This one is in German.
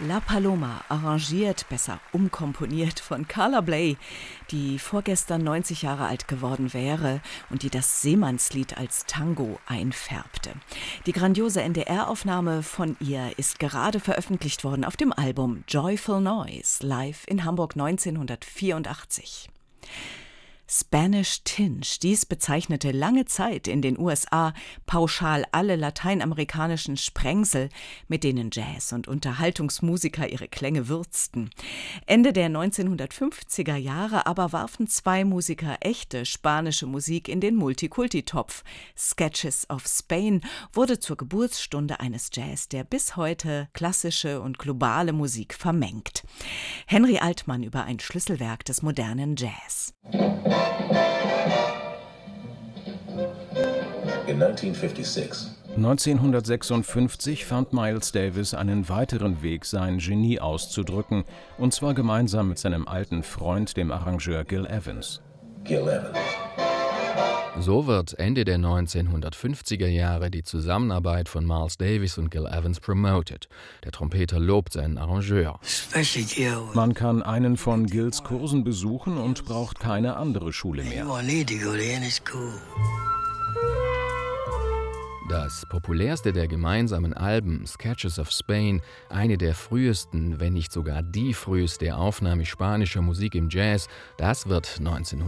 La Paloma, arrangiert, besser umkomponiert von Carla Bley, die vorgestern 90 Jahre alt geworden wäre und die das Seemannslied als Tango einfärbte. Die grandiose NDR-Aufnahme von ihr ist gerade veröffentlicht worden auf dem Album Joyful Noise, live in Hamburg 1984. Spanish Tinge, dies bezeichnete lange Zeit in den USA pauschal alle lateinamerikanischen Sprengsel, mit denen Jazz- und Unterhaltungsmusiker ihre Klänge würzten. Ende der 1950er Jahre aber warfen zwei Musiker echte spanische Musik in den Multikulti-Topf. Sketches of Spain wurde zur Geburtsstunde eines Jazz, der bis heute klassische und globale Musik vermengt. Henry Altmann über ein Schlüsselwerk des modernen Jazz. In 1956. 1956 fand Miles Davis einen weiteren Weg, sein Genie auszudrücken, und zwar gemeinsam mit seinem alten Freund, dem Arrangeur Gil Evans. Gil Evans. So wird Ende der 1950er Jahre die Zusammenarbeit von Miles Davis und Gil Evans promoted. Der Trompeter lobt seinen Arrangeur. Man kann einen von Gils Kursen besuchen und braucht keine andere Schule mehr. Das populärste der gemeinsamen Alben, Sketches of Spain, eine der frühesten, wenn nicht sogar die früheste Aufnahme spanischer Musik im Jazz, das wird 1956